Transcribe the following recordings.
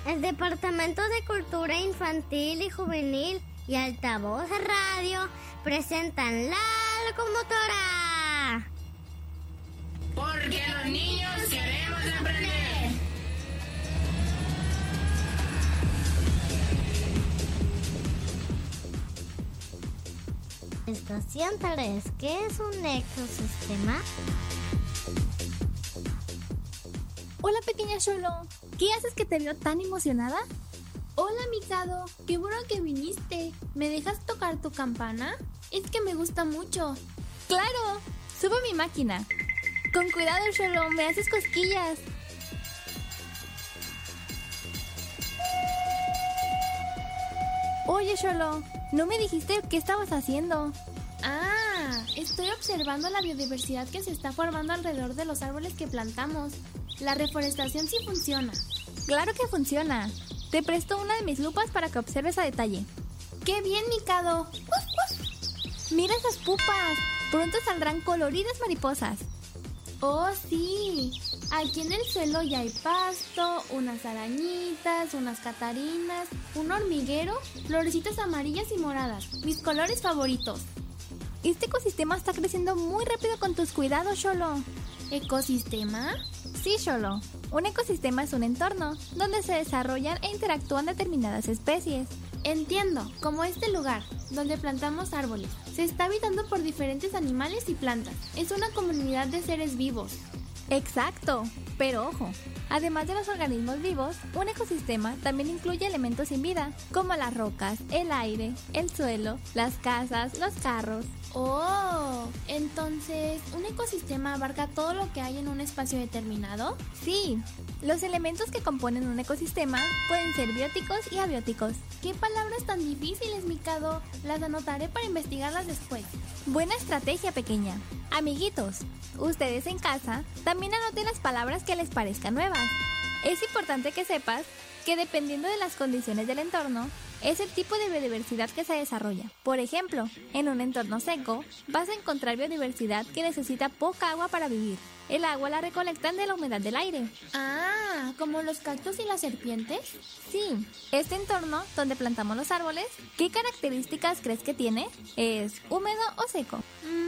El Departamento de Cultura Infantil y Juvenil y Altavoz Radio presentan La Locomotora. Porque los niños queremos aprender. Estación 3, ¿qué es un ecosistema? Hola, pequeña Xolo, ¿qué haces que te veo tan emocionada? Hola, Mikado, qué bueno que viniste. ¿Me dejas tocar tu campana? Es que me gusta mucho. ¡Claro! ¡Subo mi máquina! Con cuidado, Xolo, me haces cosquillas. Oye, Xolo, no me dijiste qué estabas haciendo. Ah, estoy observando la biodiversidad que se está formando alrededor de los árboles que plantamos. La reforestación sí funciona. Claro que funciona. Te presto una de mis lupas para que observes a detalle. ¡Qué bien, Mikado! ¡Mira esas pupas! Pronto saldrán coloridas mariposas. ¡Oh, sí! Aquí en el suelo ya hay pasto, unas arañitas, unas catarinas, un hormiguero, florecitas amarillas y moradas. Mis colores favoritos. Este ecosistema está creciendo muy rápido con tus cuidados, Xolo. ¿Ecosistema? Sí, Xolo. Un ecosistema es un entorno donde se desarrollan e interactúan determinadas especies. Entiendo, como este lugar, donde plantamos árboles. Se está habitando por diferentes animales y plantas. Es una comunidad de seres vivos. Exacto, pero ojo, además de los organismos vivos, un ecosistema también incluye elementos sin vida, como las rocas, el aire, el suelo, las casas, los carros. Oh, entonces, ¿un ecosistema abarca todo lo que hay en un espacio determinado? Sí, los elementos que componen un ecosistema pueden ser bióticos y abióticos. ¡Qué palabras tan difíciles, Mikado! Las anotaré para investigarlas después. Buena estrategia, pequeña. Amiguitos, ustedes en casa también anoten las palabras que les parezcan nuevas. Es importante que sepas que dependiendo de las condiciones del entorno, es el tipo de biodiversidad que se desarrolla. Por ejemplo, en un entorno seco, vas a encontrar biodiversidad que necesita poca agua para vivir. El agua la recolectan de la humedad del aire. Ah, ¿como los cactus y las serpientes? Sí, este entorno donde plantamos los árboles, ¿qué características crees que tiene? ¿Es húmedo o seco?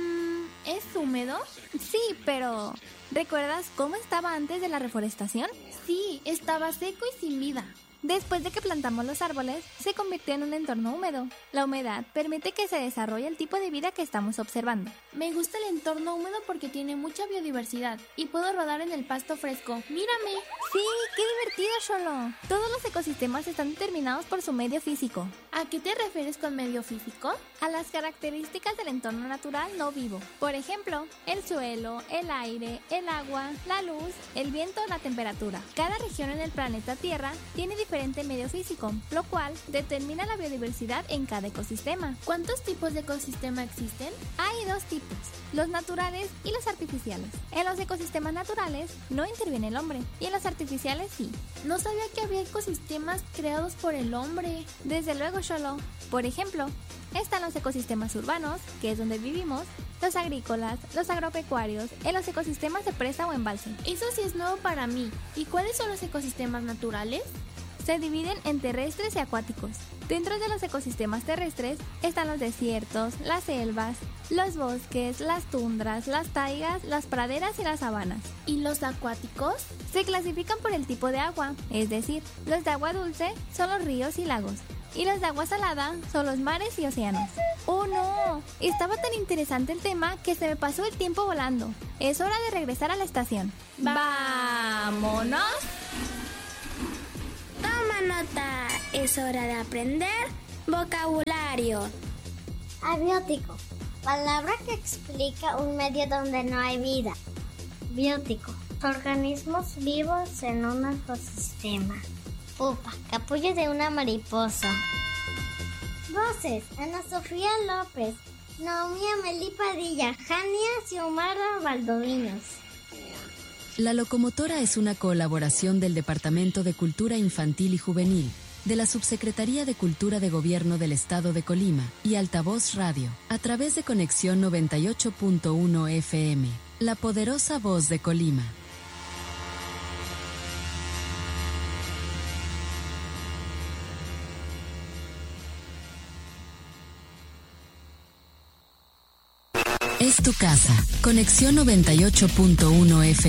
¿Es húmedo? Sí, pero ¿recuerdas cómo estaba antes de la reforestación? Sí, estaba seco y sin vida. Después de que plantamos los árboles, se convirtió en un entorno húmedo. La humedad permite que se desarrolle el tipo de vida que estamos observando. Me gusta el entorno húmedo porque tiene mucha biodiversidad y puedo rodar en el pasto fresco. ¡Mírame! ¡Sí! ¡Qué divertido, Xolo! Todos los ecosistemas están determinados por su medio físico. ¿A qué te refieres con medio físico? A las características del entorno natural no vivo. Por ejemplo, el suelo, el aire, el agua, la luz, el viento o la temperatura. Cada región en el planeta Tierra tiene diferente medio físico, lo cual determina la biodiversidad en cada ecosistema. ¿Cuántos tipos de ecosistema existen? Hay dos tipos, los naturales y los artificiales. En los ecosistemas naturales no interviene el hombre y en los artificiales sí. No sabía que había ecosistemas creados por el hombre. Desde luego, Xolo. Por ejemplo, están los ecosistemas urbanos, que es donde vivimos, los agrícolas, los agropecuarios, en los ecosistemas de presa o embalse. Eso sí es nuevo para mí. ¿Y cuáles son los ecosistemas naturales? Se dividen en terrestres y acuáticos. Dentro de los ecosistemas terrestres están los desiertos, las selvas, los bosques, las tundras, las taigas, las praderas y las sabanas. ¿Y los acuáticos? Se clasifican por el tipo de agua, es decir, los de agua dulce son los ríos y lagos, y los de agua salada son los mares y océanos. ¡Oh no! Estaba tan interesante el tema que se me pasó el tiempo volando. Es hora de regresar a la estación. ¡Vámonos! Toma nota, es hora de aprender vocabulario. Abiótico, palabra que explica un medio donde no hay vida. Biótico, organismos vivos en un ecosistema. Pupa, capullo de una mariposa. Voces, Ana Sofía López, Naomi Amelí Padilla, Jania Xiomara Valdovinos. La Locomotora es una colaboración del Departamento de Cultura Infantil y Juvenil, de la Subsecretaría de Cultura de Gobierno del Estado de Colima y Altavoz Radio, a través de Conexión 98.1 FM, la poderosa voz de Colima. Es tu casa. Conexión 98.1 FM.